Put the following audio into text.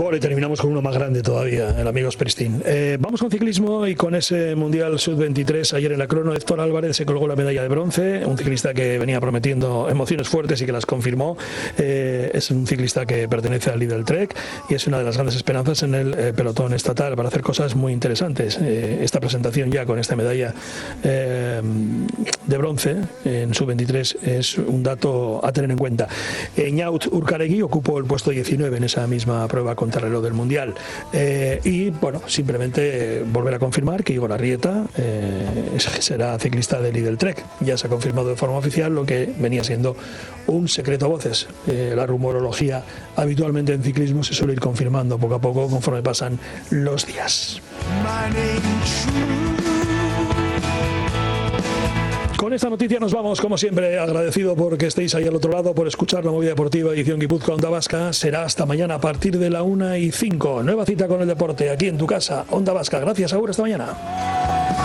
Bueno, y terminamos con uno más grande todavía, el amigo Springsteen. Vamos con ciclismo y con ese Mundial Sub-23. Ayer en la crono, Héctor Álvarez se colgó la medalla de bronce, un ciclista que venía prometiendo emociones fuertes y que las confirmó. Es un ciclista que pertenece al Lidl Trek y es una de las grandes esperanzas en el pelotón estatal para hacer cosas muy interesantes. Esta presentación ya con esta medalla de bronce en Sub-23 es un dato a tener en cuenta. Ñaut Urcaregui ocupó el puesto 19 en esa misma prueba contrarreloj del Mundial. Y bueno, simplemente volver a confirmar que Igor Arrieta será ciclista del Lidl Trek. Ya se ha confirmado de forma oficial lo que venía siendo un secreto a voces. La rumorología habitualmente en ciclismo se suele ir confirmando poco a poco conforme pasan los días. Con esta noticia nos vamos, como siempre, agradecido por que estéis ahí al otro lado, por escuchar la Movida Deportiva edición Guipúzcoa Onda Vasca. Será hasta mañana a partir de la 1:05. Nueva cita con el deporte aquí en tu casa, Onda Vasca. Gracias, Agur, hasta mañana.